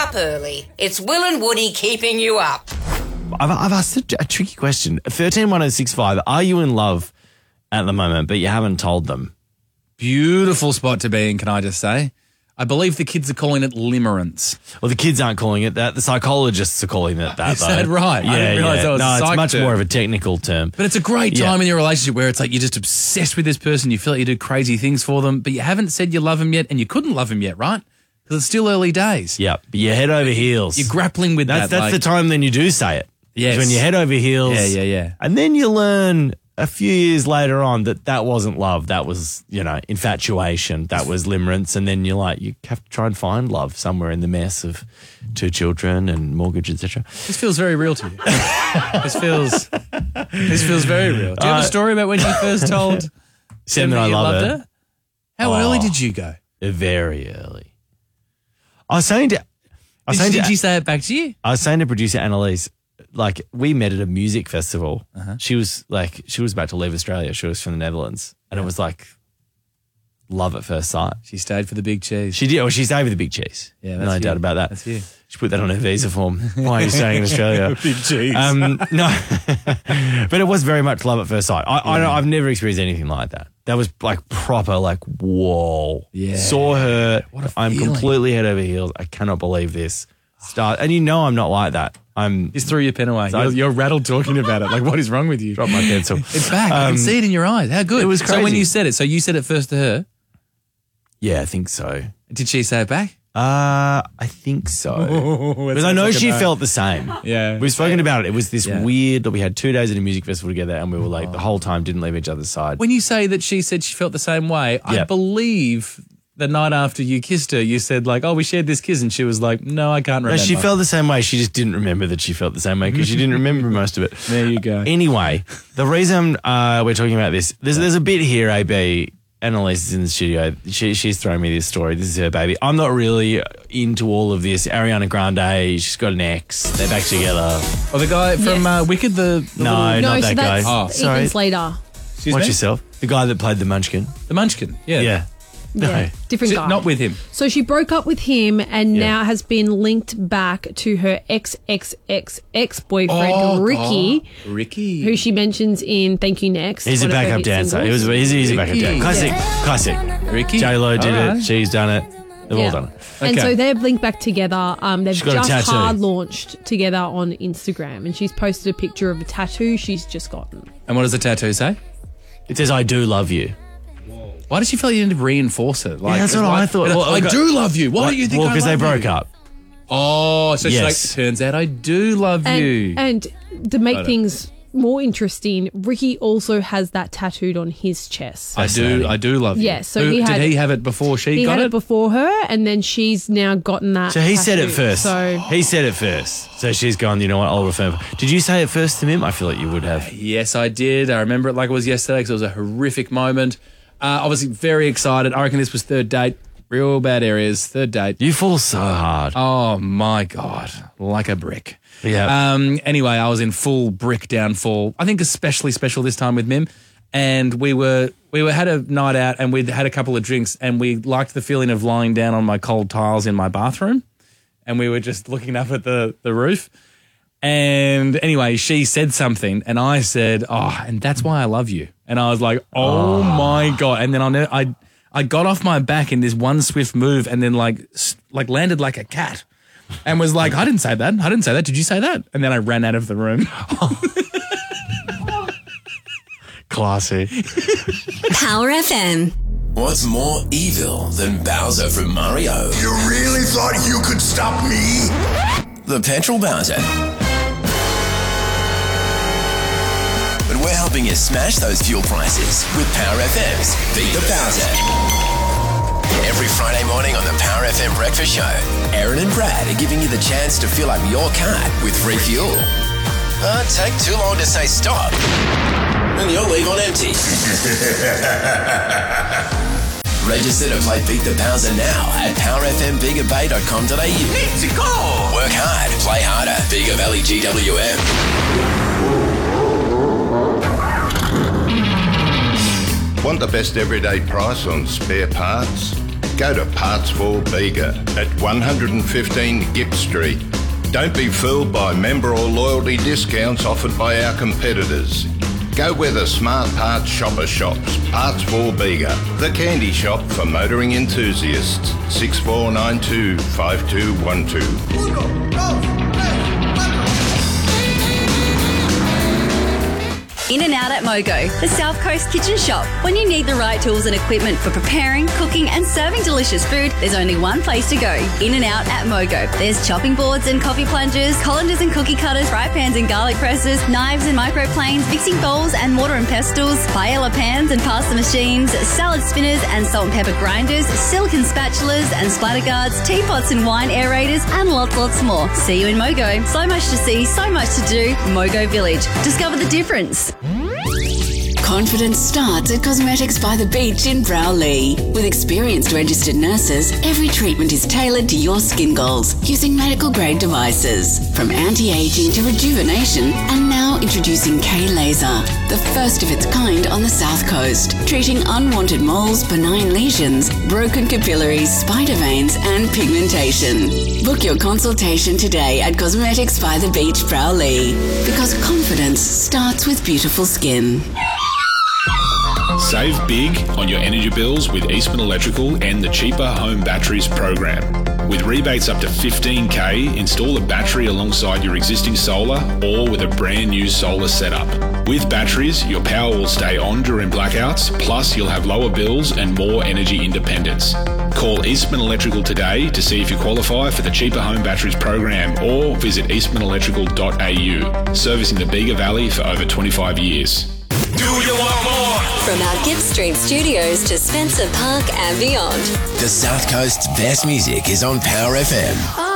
up early. It's Will and Woody keeping you up. I've asked a tricky question. 131065, are you in love at the moment, but you haven't told them? Beautiful spot to be in, can I just say? I believe the kids are calling it limerence. Well, the kids aren't calling it that. The psychologists are calling it that, Is that right? Yeah, I didn't realise that was a it's psych much term. more of a technical term. But it's a great time in your relationship where it's like you're just obsessed with this person. You feel like you do crazy things for them, but you haven't said you love them yet, and you couldn't love them yet, right? Because it's still early days. Yeah, but you're head over heels. You're grappling with That's that. the time then you do say it. Yes. When you're head over heels. Yeah. And then you learn a few years later on that wasn't love. That was, infatuation. That was limerence. And then you have to try and find love somewhere in the mess of 2 children and mortgage, etc. This feels very real to you. This feels very real. Do you have a story about when you first told Sam that I you love loved her? her? How early did you go? Very early. I was saying to... Did she say it back to you? I was saying to producer Annalise, we met at a music festival. She was about to leave Australia. She was from the Netherlands. And it was love at first sight. She stayed for the big cheese. She did. Well, she stayed with the big cheese. Yeah, that's no you. doubt about that. That's you. She put that on her visa form. Why are you staying in Australia? Big cheese. No, but it was very much love at first sight. I've never experienced anything like that. That was proper, whoa. Yeah. Saw her. What a I'm feeling. completely head over heels. I cannot believe this. And I'm not like that. Just threw your pen away. You're rattled talking about it. What is wrong with you? Drop my pencil. It's back. I can see it in your eyes. How good. It was So when crazy. you said it, you said it first to her. Yeah, I think so. Did she say it back? I think so. Because I know she felt the same. Yeah. We've spoken about it. It was this weird, we had 2 days at a music festival together and we were the whole time didn't leave each other's side. When you say that she said she felt the same way, I believe the night after you kissed her, you said we shared this kiss, and she was like, no, I can't remember. No, she felt the same way. She just didn't remember that she felt the same way because she didn't remember most of it. There you go. Anyway, the reason we're talking about this, there's a bit here, AB. Annalise is in the studio. She's throwing me this story. This is her baby. I'm not really into all of this. Ariana Grande, she's got an ex. They're back together. Oh, the guy from Wicked? No, not that guy. Oh, sorry. Ethan Slater. Watch yourself. The guy that played the Munchkin. The Munchkin, yeah. Yeah. No. Yeah, different guy. Not with him. So she broke up with him and now has been linked back to her ex-boyfriend, Ricky. God. Ricky. Who she mentions in Thank You Next. He's a one of her backup hit dancer. singles. He's a backup dancer. Classic. Ricky. J-Lo did All right. it. She's done it. They've all done it. And Okay. so they've linked back together. They've She's got a just tattoo. hard launched together on Instagram, and she's posted a picture of a tattoo she's just gotten. And what does the tattoo say? It says, I do love you. Why did she feel you need to reinforce it? that's what I thought. Well, I do love you. Why do you think I love because they you? broke up. Oh, so she's Yes. turns out I do love you. And to make things more interesting, Ricky also has that tattooed on his chest. I do love you. Yeah, so he had- did he have it before she He got had it? it before her, and then she's now gotten that. So he said it tattoo. first. So He said it first. So she's gone, you know what, I'll refer. Did you say it first to him? I feel like you would have. Yes, I did. I remember it like it was yesterday because it was a horrific moment. Obviously, very excited. I reckon this was third date. Real bad areas. Third date. You fall so hard. Oh, my God. Like a brick. Yeah. Anyway, I was in full brick downfall. I think especially special this time with Mim. And we had a night out and we'd had a couple of drinks and we liked the feeling of lying down on my cold tiles in my bathroom. And we were just looking up at the roof. And anyway, she said something and I said, oh, and that's why I love you. And I was like, oh my God. And then I got off my back in this one swift move and then like landed like a cat and was like, I didn't say that. I didn't say that. Did you say that? And then I ran out of the room. Classy. Power FM. What's more evil than Bowser from Mario? You really thought you could stop me? The petrol Bowser. But we're helping you smash those fuel prices with Power FM's Beat the Bowser. Every Friday morning on the Power FM Breakfast Show, Aaron and Brad are giving you the chance to fill up your card with free fuel. But take too long to say stop, and you'll leave on empty. Register to play Beat the Bowser now at powerfmbigabay.com.au. Let's go! Work hard, play harder. Bigger Valley GWM. Want the best everyday price on spare parts? go to Parts for Bega at 115 Gipp Street. Don't be fooled by member or loyalty discounts offered by our competitors. Go where the smart parts shopper shops. Parts for Bega, the candy shop for motoring enthusiasts. 6492 5212. In and Out at Mogo, the South Coast kitchen shop. When you need the right tools and equipment for preparing, cooking and serving delicious food, there's only one place to go. In and Out at Mogo. There's chopping boards and coffee plungers, colanders and cookie cutters, fry pans and garlic presses, knives and microplanes, mixing bowls and mortar and pestles, paella pans and pasta machines, salad spinners and salt and pepper grinders, silicone spatulas and splatter guards, teapots and wine aerators, and lots more. See you in Mogo. So much to see, so much to do. Mogo Village. Discover the difference. Confidence starts at Cosmetics by the Beach in Browley. With experienced registered nurses, every treatment is tailored to your skin goals using medical-grade devices. From anti-aging to rejuvenation, and now introducing K-Laser, the first of its kind on the South Coast, treating unwanted moles, benign lesions, broken capillaries, spider veins, and pigmentation. Book your consultation today at Cosmetics by the Beach Browley, because confidence starts with beautiful skin. Save big on your energy bills with Eastman Electrical and the Cheaper Home Batteries program. With rebates up to $15,000, install a battery alongside your existing solar or with a brand new solar setup. With batteries, your power will stay on during blackouts, plus you'll have lower bills and more energy independence. Call Eastman Electrical today to see if you qualify for the Cheaper Home Batteries program or visit eastmanelectrical.au, servicing the Bega Valley for over 25 years. Do you want more? From our Gibb Street studios to Spencer Park and beyond. The South Coast's best music is on Power FM.